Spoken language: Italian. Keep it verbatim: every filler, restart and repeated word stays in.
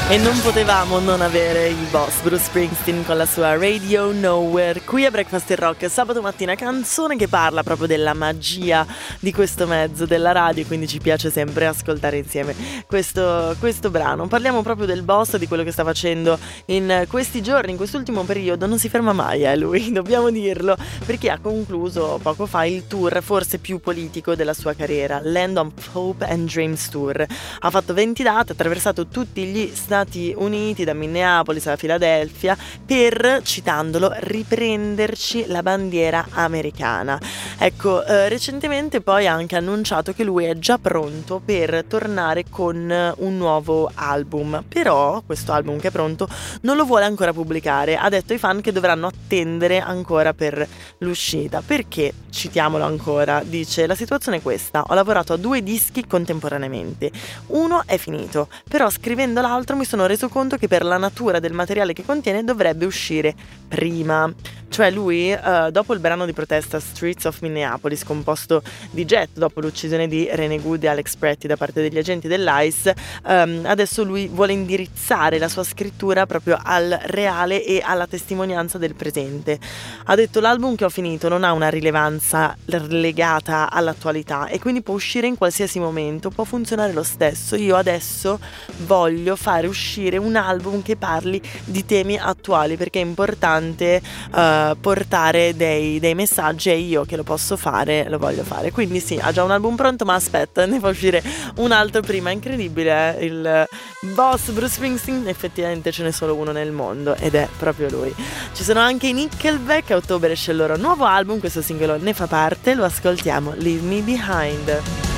E non potevamo non avere il boss Bruce Springsteen con la sua Radio Nowhere qui a Breakfast in Rock sabato mattina, canzone che parla proprio della magia di questo mezzo, della radio, quindi ci piace sempre ascoltare insieme questo, questo brano. Parliamo proprio del boss, di quello che sta facendo in questi giorni, in quest'ultimo periodo. Non si ferma mai, eh, lui, dobbiamo dirlo, perché ha concluso poco fa il tour forse più politico della sua carriera, Land of Hope and Dreams Tour. Ha fatto venti date, ha attraversato tutti gli Stati Uniti, da Minneapolis a Filadelfia, per, citandolo, riprenderci la bandiera americana. Ecco, eh, recentemente poi ha anche annunciato che lui è già pronto per tornare con un nuovo album, però questo album che è pronto non lo vuole ancora pubblicare. Ha detto ai fan che dovranno attendere ancora per l'uscita, perché, citiamolo ancora, dice: la situazione è questa, ho lavorato a due dischi contemporaneamente, uno è finito, però scrivendo l'altro mi sono reso conto che per la natura del materiale che contiene dovrebbe uscire prima. Cioè lui, uh, dopo il brano di protesta Streets of Minneapolis, composto di Jet dopo l'uccisione di Rene Good e Alex Pretty da parte degli agenti dell'I C E, um, adesso lui vuole indirizzare la sua scrittura proprio al reale e alla testimonianza del presente. Ha detto: l'album che ho finito non ha una rilevanza legata all'attualità e quindi può uscire in qualsiasi momento, può funzionare lo stesso. Io adesso voglio fare uscire un album che parli di temi attuali, perché è importante uh, portare dei, dei messaggi, e io che lo posso fare lo voglio fare. Quindi sì, ha già un album pronto, ma aspetta, ne fa uscire un altro prima. Incredibile, eh? Il boss Bruce Springsteen, effettivamente ce n'è solo uno nel mondo ed è proprio lui. Ci sono anche i Nickelback, a ottobre esce il loro nuovo album, questo singolo ne fa parte, lo ascoltiamo, Leave Me Behind.